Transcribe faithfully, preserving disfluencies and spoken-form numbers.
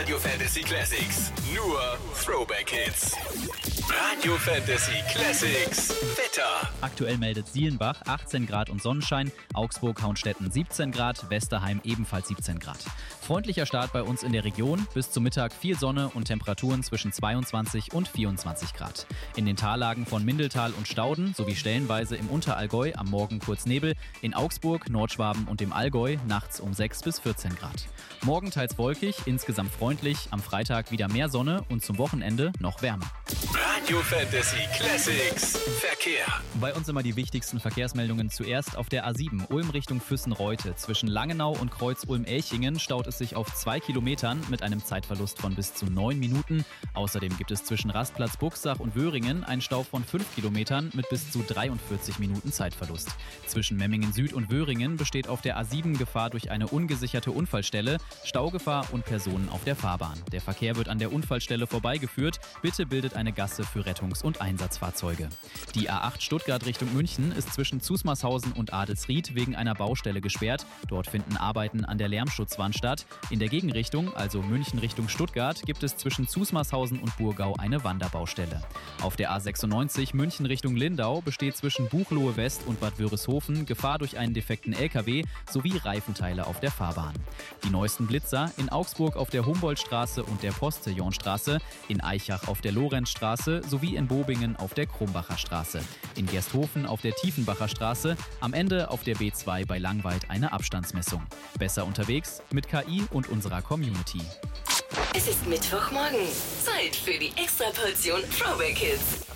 Radio Fantasy Classics. Nur Throwback Hits. Radio Fantasy Classics. Wetter. Aktuell meldet Sielenbach achtzehn Grad und Sonnenschein, Augsburg-Hauenstetten siebzehn Grad, Westerheim ebenfalls siebzehn Grad. Freundlicher Start bei uns in der Region, bis zum Mittag viel Sonne und Temperaturen zwischen zweiundzwanzig und vierundzwanzig Grad. In den Tallagen von Mindeltal und Stauden sowie stellenweise im Unterallgäu am Morgen kurz Nebel, in Augsburg, Nordschwaben und dem Allgäu nachts um sechs bis vierzehn Grad. Morgen teils wolkig, insgesamt freundlich, am Freitag wieder mehr Sonne und zum Wochenende noch wärmer. Radio Fantasy Classics. Verkehr. Bei uns immer die wichtigsten Verkehrsmeldungen zuerst auf der A sieben Ulm Richtung Füssen-Reute. Zwischen Langenau und Kreuz Ulm-Elchingen staut es sich auf zwei Kilometern mit einem Zeitverlust von bis zu neun Minuten. Außerdem gibt es zwischen Rastplatz Buchsach und Wöhringen einen Stau von fünf Kilometern mit bis zu dreiundvierzig Minuten Zeitverlust. Zwischen Memmingen Süd und Wöhringen besteht auf der A sieben Gefahr durch eine ungesicherte Unfallstelle, Staugefahr und Personen auf der Fahrbahn. Der Verkehr wird an der Unfallstelle vorbeigeführt. Bitte bildet eine Gasse für Rettungs- und Einsatzfahrzeuge. Die A acht Stuttgart Richtung München ist zwischen Zusmarshausen und Adelsried wegen einer Baustelle gesperrt. Dort finden Arbeiten an der Lärmschutzwand statt. In der Gegenrichtung, also München Richtung Stuttgart, gibt es zwischen Zusmarshausen und Burgau eine Wanderbaustelle. Auf der A sechsundneunzig München Richtung Lindau besteht zwischen Buchloe West und Bad Wörishofen Gefahr durch einen defekten L K W sowie Reifenteile auf der Fahrbahn. Die neuesten Blitzer in Augsburg auf der Humboldtstraße und der Postillonstraße, in Aichach auf der Lorenzstraße sowie in Bobingen auf der Krumbacher Straße. In Gersthofen auf der Tiefenbacher Straße, am Ende auf der B zwei bei Langweid eine Abstandsmessung. Besser unterwegs mit K I und unserer Community. Es ist Mittwochmorgen. Zeit für die Extraportion Throwback Hits.